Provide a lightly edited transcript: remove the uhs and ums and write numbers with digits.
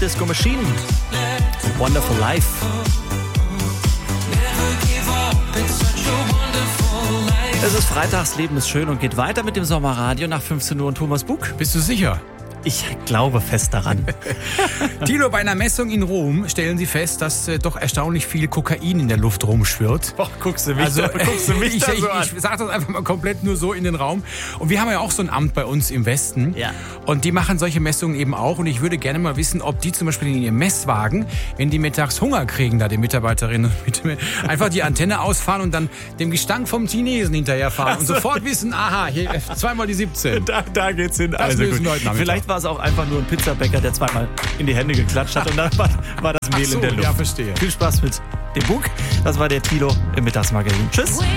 Disco Machine. Wonderful Life. Es ist freitags, Leben ist schön und geht weiter mit dem Sommerradio nach 15 Uhr und Thomas Buck. Bist du sicher? Ich glaube fest daran. Tilo, bei einer Messung in Rom stellen sie fest, dass doch erstaunlich viel Kokain in der Luft rumschwirrt. Boah, guckst du mich Also, ich an. sage das einfach mal komplett nur so in den Raum. Und wir haben ja auch so ein Amt bei uns im Westen. Ja. Und die machen solche Messungen eben auch. Und ich würde gerne mal wissen, ob die zum Beispiel in ihrem Messwagen, wenn die mittags Hunger kriegen, da die Mitarbeiterinnen, einfach die Antenne ausfahren und dann dem Gestank vom Chinesen hinterherfahren und sofort wissen, aha, hier zweimal die 17. Da geht's hin. Das lösen wir heute Nachmittag. Vielleicht war es auch einfach nur ein Pizzabäcker, der zweimal in die Hände geklatscht hat und dann war das Mehl in der Luft. Ja, verstehe. Viel Spaß mit dem Bug. Das war der Tilo im Mittagsmagazin. Tschüss.